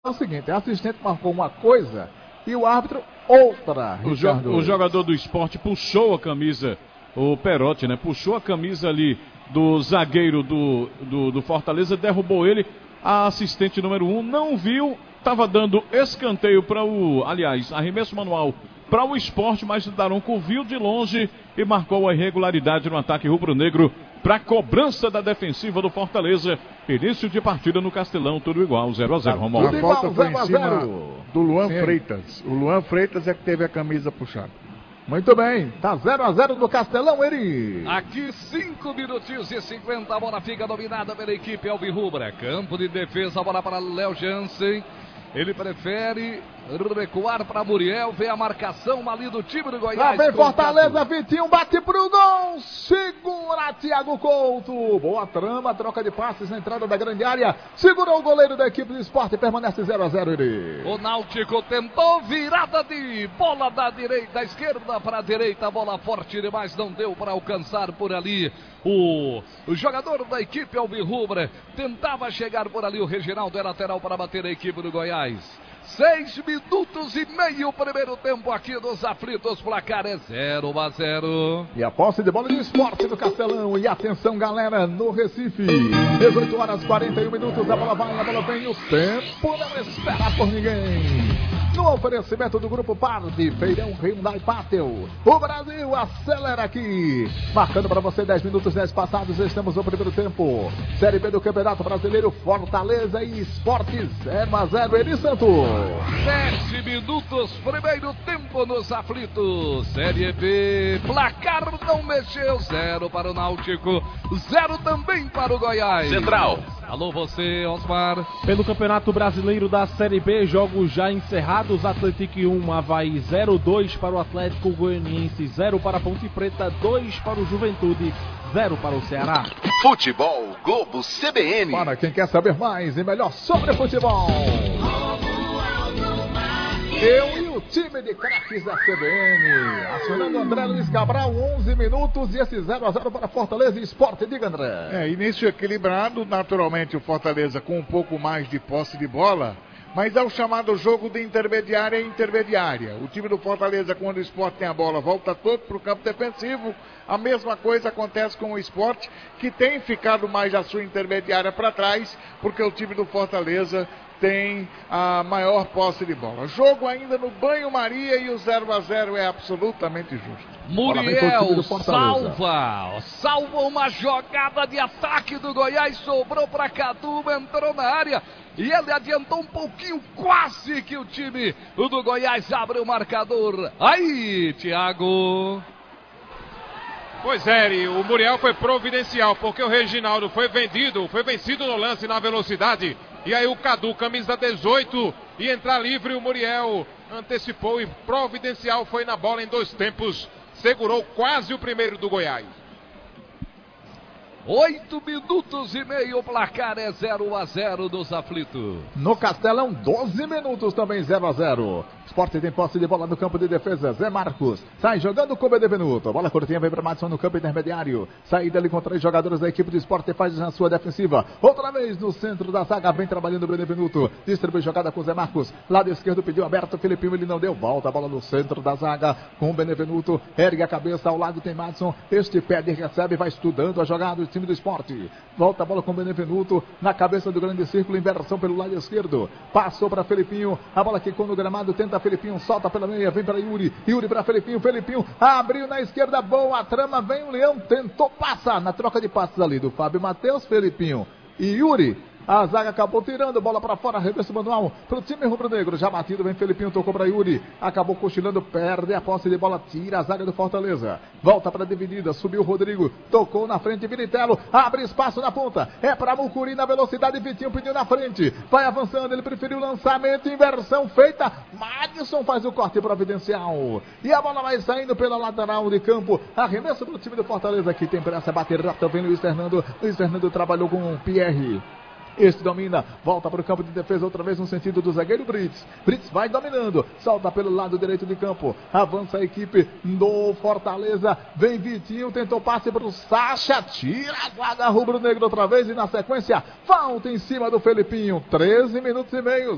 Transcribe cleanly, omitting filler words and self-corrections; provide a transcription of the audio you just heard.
o seguinte, a assistente marcou uma coisa e o árbitro outra. O jogador do Sport puxou a camisa, o Perotti, né? Puxou a camisa ali do zagueiro do Fortaleza, derrubou ele. A assistente número 1 não viu, estava dando escanteio para arremesso manual para o Sport, mas o Daronco viu de longe e marcou a irregularidade no ataque rubro-negro para cobrança da defensiva do Fortaleza. Início de partida no Castelão, tudo igual, 0-0. A falta foi em cima do Luan Freitas. O Luan Freitas é que teve a camisa puxada. Muito bem, tá 0-0 no Castelão, Eri. Aqui 5 minutinhos e 50, a bola fica dominada pela equipe alvirrubra. Campo de defesa, a bola para Léo Jansen. Ele prefere recuar para Muriel, vem a marcação ali do time do Goiás. Lá vem Fortaleza, Vitinho bate pro gol, segura Thiago Couto. Boa trama, troca de passes na entrada da grande área. Segurou o goleiro da equipe do Sport, permanece 0-0, Eri. O Náutico tentou virada de bola da esquerda para a direita, bola forte demais, não deu para alcançar por ali. O jogador da equipe alvirrubra tentava chegar por ali, o Reginaldo é lateral para bater a equipe do Goiás. 6 minutos e meio, primeiro tempo aqui dos aflitos, placar é 0-0. E a posse de bola do Sport no Castelão. E atenção, galera, no Recife. 18 horas 41 minutos, a bola vai, a bola vem, o tempo não espera por ninguém. No oferecimento do Grupo Pardi, Feirão Hyundai Pátio. O Brasil acelera aqui. Marcando para você 10 minutos, 10 passados. Estamos no primeiro tempo. Série B do Campeonato Brasileiro, Fortaleza e Sport 0-0. Eri Santos. 7 minutos, primeiro tempo nos aflitos. Série B, placar não mexeu. 0 para o Náutico, 0 também para o Goiás. Central. Alô você, Osmar. Pelo Campeonato Brasileiro da Série B, jogos já encerrados. Atlético 1, Avaí 0, 2 para o Atlético Goianiense, 0 para a Ponte Preta, 2 para o Juventude, 0 para o Ceará. Futebol Globo CBN. Para quem quer saber mais e melhor sobre futebol. Eu e o time de craques da CBN. Acionando André Luiz Cabral, 11 minutos e esse 0-0 para Fortaleza e Sport. Diga, André. Início equilibrado, naturalmente o Fortaleza com um pouco mais de posse de bola, mas é o chamado jogo de intermediária e intermediária. O time do Fortaleza, quando o Sport tem a bola, volta todo para o campo defensivo. A mesma coisa acontece com o Sport, que tem ficado mais a sua intermediária para trás, porque o time do Fortaleza tem a maior posse de bola. Jogo ainda no banho-maria e o 0-0 é absolutamente justo. Muriel salva uma jogada de ataque do Goiás, sobrou para Cadu, entrou na área e ele adiantou um pouquinho, quase que o time do Goiás abre o marcador. Aí, Thiago. Pois é, o Muriel foi providencial, porque o Reginaldo foi vencido no lance na velocidade. E aí o Cadu, camisa 18, ia entrar livre, o Muriel antecipou e providencial foi na bola em 2 tempos. Segurou quase o primeiro do Goiás. 8 minutos e meio, o placar é 0-0 dos aflitos. No Castelão, 12 minutos também 0-0. Sport tem posse de bola no campo de defesa. Zé Marcos sai jogando com o Benevenuto. Bola curtinha vem para Madison no campo intermediário. Saída ali com 3 jogadores da equipe do Sport, faz na sua defensiva. Outra vez no centro da zaga, vem trabalhando o Benevenuto. Distribui jogada com o Zé Marcos. Lado esquerdo pediu aberto o Filipinho, ele não deu. Volta a bola no centro da zaga com o Benevenuto. Ergue a cabeça, ao lado tem Madison. Este pede, recebe, vai estudando a jogada do time do Sport. Volta a bola com o Benevenuto na cabeça do grande círculo, inversão pelo lado esquerdo. Passou para Felipinho, a bola quicou no gramado, tenta Felipinho, solta pela meia, vem para Yuri. Yuri para Felipinho, Felipinho abriu na esquerda, boa trama, vem o Leão, tentou passar na troca de passes ali do Fábio Matheus, Felipinho e Yuri. A zaga acabou tirando, bola para fora, arremesso manual pro time rubro-negro, já batido, vem Felipinho, tocou para Yuri, acabou cochilando, perde a posse de bola, tira a zaga do Fortaleza, volta para a dividida, subiu o Rodrigo, tocou na frente, Vinitello, abre espaço na ponta, é para Mucuri na velocidade, Vitinho pediu na frente, vai avançando, ele preferiu lançamento, inversão feita, Madison faz o corte providencial, e a bola vai saindo pela lateral de campo, arremesso pro time do Fortaleza, que tem pressa, bater rápido, vem Luiz Fernando trabalhou com o Pierre. Este domina, volta para o campo de defesa outra vez no sentido do zagueiro Brits. Brits vai dominando, salta pelo lado direito de campo, avança a equipe do Fortaleza, vem Vitinho, tentou passe para o Sacha, tira a zaga rubro-negro outra vez e na sequência, falta em cima do Felipinho, 13 minutos e meio.